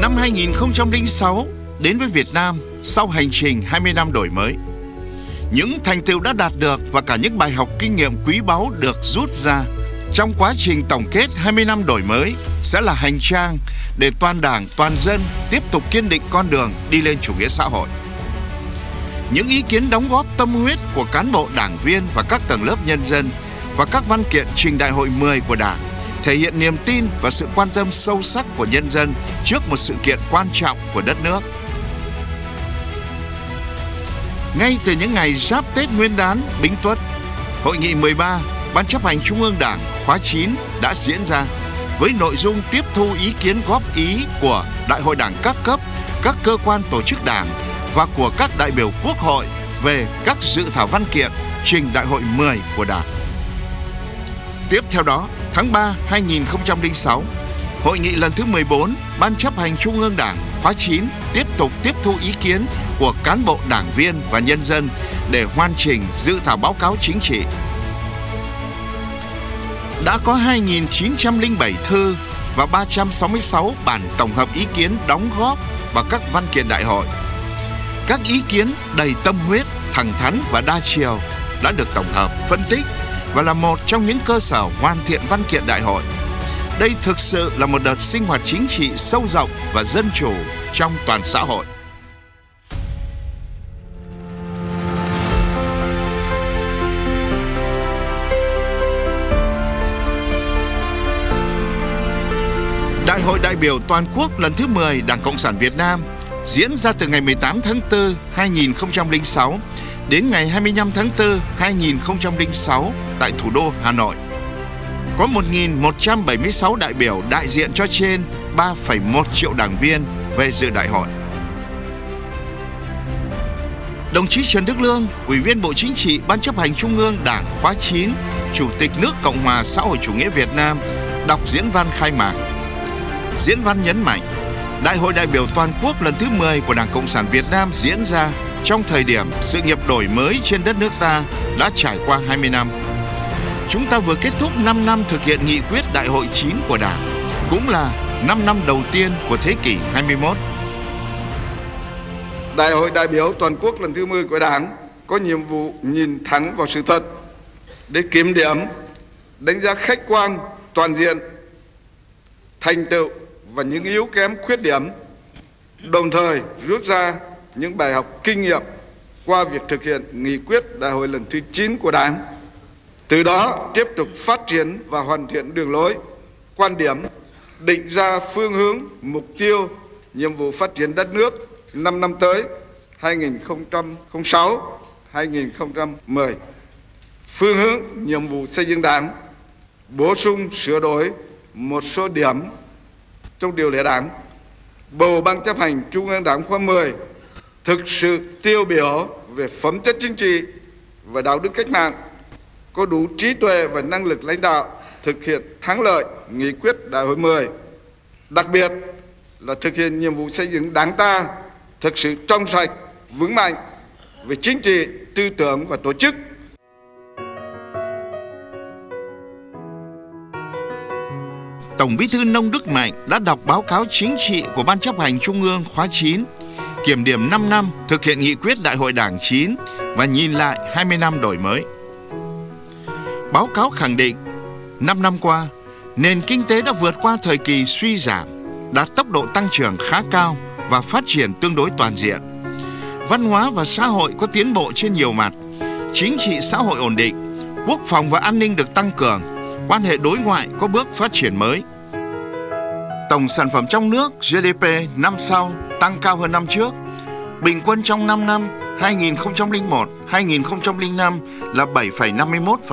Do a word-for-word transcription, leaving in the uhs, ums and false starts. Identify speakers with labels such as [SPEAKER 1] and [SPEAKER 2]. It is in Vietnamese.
[SPEAKER 1] Năm hai nghìn không trăm lẻ sáu đến với Việt Nam sau hành trình hai mươi năm đổi mới. Những thành tựu đã đạt được và cả những bài học kinh nghiệm quý báu được rút ra trong quá trình tổng kết hai mươi năm đổi mới sẽ là hành trang để toàn Đảng, toàn dân tiếp tục kiên định con đường đi lên chủ nghĩa xã hội. Những ý kiến đóng góp tâm huyết của cán bộ đảng viên và các tầng lớp nhân dân và các văn kiện trình Đại hội mười của Đảng thể hiện niềm tin và sự quan tâm sâu sắc của nhân dân trước một sự kiện quan trọng của đất nước. Ngay từ những ngày giáp Tết Nguyên đán Bính Tuất, Hội nghị mười ba Ban chấp hành Trung ương Đảng khóa chín đã diễn ra với nội dung tiếp thu ý kiến góp ý của Đại hội Đảng các cấp, các cơ quan tổ chức Đảng và của các đại biểu Quốc hội về các dự thảo văn kiện trình Đại hội mười của Đảng. Tiếp theo đó, tháng ba năm hai nghìn không trăm lẻ sáu, Hội nghị lần thứ mười bốn Ban chấp hành Trung ương Đảng khóa chín tiếp tục tiếp thu ý kiến của cán bộ đảng viên và nhân dân để hoàn chỉnh dự thảo báo cáo chính trị. Đã có hai nghìn chín trăm lẻ bảy thư và ba trăm sáu mươi sáu bản tổng hợp ý kiến đóng góp vào các văn kiện đại hội. Các ý kiến đầy tâm huyết, thẳng thắn và đa chiều đã được tổng hợp, phân tích và là một trong những cơ sở hoàn thiện văn kiện đại hội. Đây thực sự là một đợt sinh hoạt chính trị sâu rộng và dân chủ trong toàn xã hội. Đại hội đại biểu toàn quốc lần thứ mười Đảng Cộng sản Việt Nam diễn ra từ ngày mười tám tháng tư năm hai nghìn không trăm lẻ sáu đến ngày hai mươi lăm tháng tư năm hai nghìn không trăm lẻ sáu tại thủ đô Hà Nội. Có một nghìn một trăm bảy mươi sáu đại biểu đại diện cho trên ba phẩy một triệu đảng viên về dự đại hội. Đồng chí Trần Đức Lương, Ủy viên Bộ Chính trị, Ban chấp hành Trung ương Đảng khóa chín, Chủ tịch nước Cộng hòa xã hội chủ nghĩa Việt Nam đọc diễn văn khai mạc. Diễn văn nhấn mạnh, Đại hội đại biểu toàn quốc lần thứ mười của Đảng Cộng sản Việt Nam diễn ra trong thời điểm sự nghiệp đổi mới trên đất nước ta đã trải qua hai mươi năm. Chúng ta vừa kết thúc năm năm thực hiện nghị quyết Đại hội chín của Đảng, cũng là năm năm đầu tiên của thế kỷ hai mươi mốt.
[SPEAKER 2] Đại hội đại biểu toàn quốc lần thứ mười của Đảng có nhiệm vụ nhìn thẳng vào sự thật để kiểm điểm, đánh giá khách quan, toàn diện, thành tựu và những yếu kém khuyết điểm, đồng thời rút ra những bài học kinh nghiệm qua việc thực hiện nghị quyết Đại hội lần thứ chín của Đảng. Từ đó tiếp tục phát triển và hoàn thiện đường lối, quan điểm, định ra phương hướng, mục tiêu, nhiệm vụ phát triển đất nước năm năm tới hai nghìn không trăm lẻ sáu đến hai nghìn không trăm mười. Phương hướng, nhiệm vụ xây dựng Đảng, bổ sung sửa đổi một số điểm trong điều lệ Đảng, bầu Ban chấp hành Trung ương Đảng khóa mười thực sự tiêu biểu về phẩm chất chính trị và đạo đức cách mạng, có đủ trí tuệ và năng lực lãnh đạo thực hiện thắng lợi nghị quyết Đại hội mười. Đặc biệt là thực hiện nhiệm vụ xây dựng Đảng ta thực sự trong sạch, vững mạnh về chính trị, tư tưởng và tổ chức.
[SPEAKER 1] Tổng Bí thư Nông Đức Mạnh đã đọc báo cáo chính trị của Ban chấp hành Trung ương khóa chín, kiểm điểm năm năm thực hiện nghị quyết Đại hội Đảng chín và nhìn lại hai mươi năm đổi mới. Báo cáo khẳng định, năm năm qua, nền kinh tế đã vượt qua thời kỳ suy giảm, đạt tốc độ tăng trưởng khá cao và phát triển tương đối toàn diện. Văn hóa và xã hội có tiến bộ trên nhiều mặt, chính trị xã hội ổn định, quốc phòng và an ninh được tăng cường, quan hệ đối ngoại có bước phát triển mới. Tổng sản phẩm trong nước G D P năm sau tăng cao hơn năm trước. Bình quân trong năm năm hai nghìn không trăm lẻ một đến hai nghìn không trăm lẻ năm là bảy phẩy năm mươi mốt phần trăm.